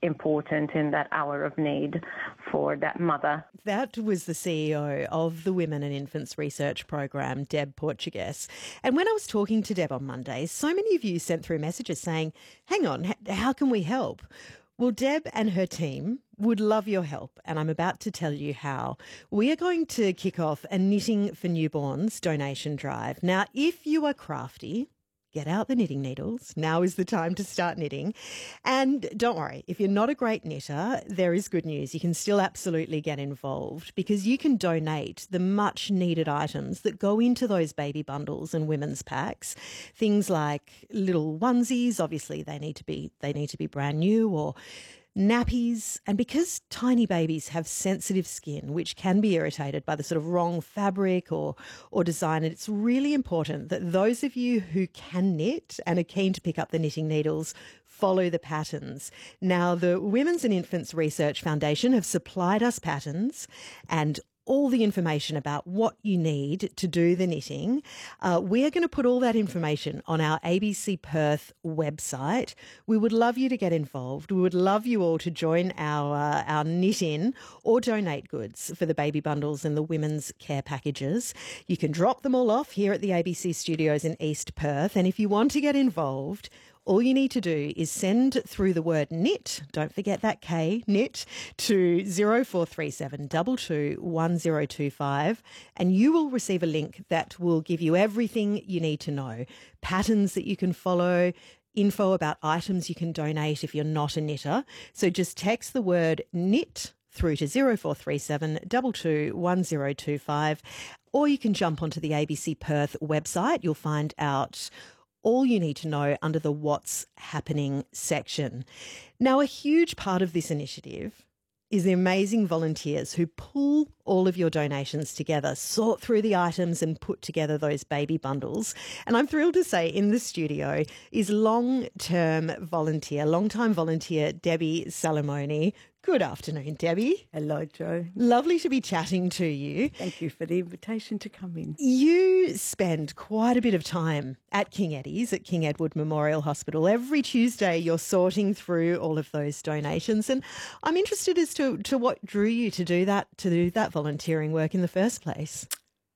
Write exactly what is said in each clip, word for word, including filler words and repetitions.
important in that hour of need for that mother. That was the C E O of the Women and Infants Research Program, Deb Portugues. And when I was talking to Deb on Monday, so many of you sent through messages saying, hang on, how can we help? Well, Deb and her team would love your help, and I'm about to tell you how. We are going to kick off a Knitting for Newborns donation drive. Now, if you are crafty, get out the knitting needles. Now is the time to start knitting. And don't worry, if you're not a great knitter, there is good news. You can still absolutely get involved because you can donate the much needed items that go into those baby bundles and women's packs. Things like little onesies, obviously they need to be they need to be brand new, or nappies. And because tiny babies have sensitive skin, which can be irritated by the sort of wrong fabric or or design, it's really important that those of you who can knit and are keen to pick up the knitting needles follow the patterns. Now, the Women's and Infants Research Foundation have supplied us patterns and all the information about what you need to do the knitting. Uh, we're going to put all that information on our A B C Perth website. We would love you to get involved. We would love you all to join our uh, our knit in or donate goods for the baby bundles and the women's care packages. You can drop them all off here at the A B C studios in East Perth. And if you want to get involved, all you need to do is send through the word knit, don't forget that K, knit, to zero four three seven two two one zero two five, and you will receive a link that will give you everything you need to know. Patterns that you can follow, info about items you can donate if you're not a knitter. So just text the word knit through to zero four three seven two two one zero two five, or you can jump onto the A B C Perth website. You'll find out all you need to know under the What's Happening section. Now, a huge part of this initiative is the amazing volunteers who pull all of your donations together, sort through the items and put together those baby bundles. And I'm thrilled to say in the studio is long-term volunteer, long-time volunteer Debbie Salamone. Good afternoon, Debbie. Hello, Jo. Lovely to be chatting to you. Thank you for the invitation to come in. You spend quite a bit of time at King Eddie's, at King Edward Memorial Hospital. Every Tuesday you're sorting through all of those donations, and I'm interested as to, to what drew you to do that, to do that volunteering work in the first place.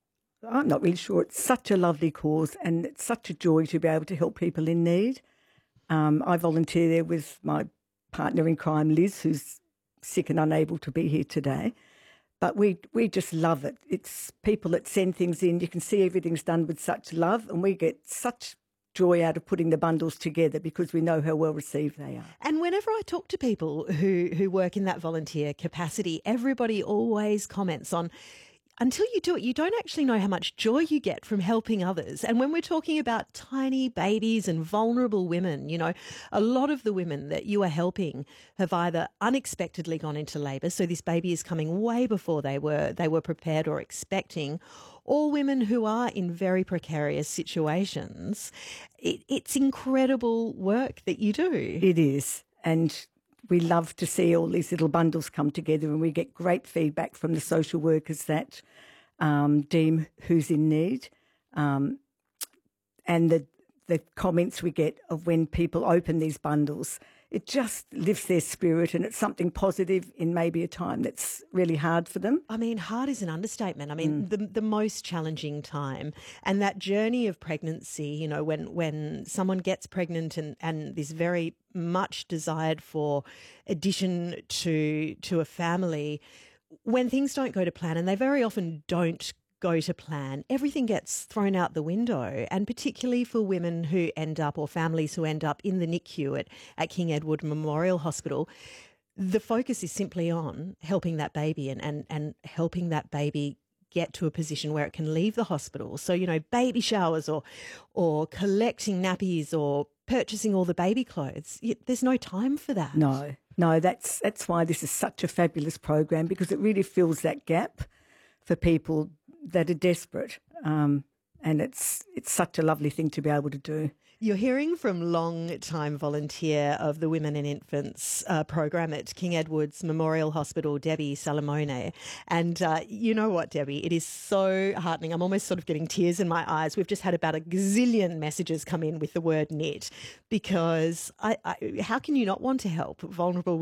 I'm not really sure. It's such a lovely cause, and it's such a joy to be able to help people in need. Um, I volunteer there with my partner in crime, Liz, who's sick and unable to be here today. But we we just love it. It's people that send things in. You can see everything's done with such love, and we get such joy out of putting the bundles together because we know how well received they are. And whenever I talk to people who, who work in that volunteer capacity, everybody always comments on, until you do it, you don't actually know how much joy you get from helping others. And when we're talking about tiny babies and vulnerable women, you know, a lot of the women that you are helping have either unexpectedly gone into labour, so this baby is coming way before they were they were prepared or expecting, or women who are in very precarious situations. It, it's incredible work that you do. It is. And we love to see all these little bundles come together, and we get great feedback from the social workers that um, deem who's in need, um, and the the comments we get of when people open these bundles. It just lifts their spirit, and it's something positive in maybe a time that's really hard for them. I mean, hard is an understatement. I mean, mm. the the most challenging time, and that journey of pregnancy, you know, when when someone gets pregnant and, and this very much desired for addition to to a family, when things don't go to plan, and they very often don't go to plan, everything gets thrown out the window. And particularly for women who end up, or families who end up in the N I C U at, at King Edward Memorial Hospital, the focus is simply on helping that baby and, and, and helping that baby get to a position where it can leave the hospital. So, you know, baby showers or or collecting nappies or purchasing all the baby clothes, there's no time for that. No, no, that's that's why this is such a fabulous program, because it really fills that gap for people that are desperate, um, and it's it's such a lovely thing to be able to do. You're hearing from long-time volunteer of the Women and Infants uh, program at King Edward's Memorial Hospital, Debbie Salamone. And uh, you know what, Debbie, it is so heartening. I'm almost sort of getting tears in my eyes. We've just had about a gazillion messages come in with the word knit, because I, I, how can you not want to help vulnerable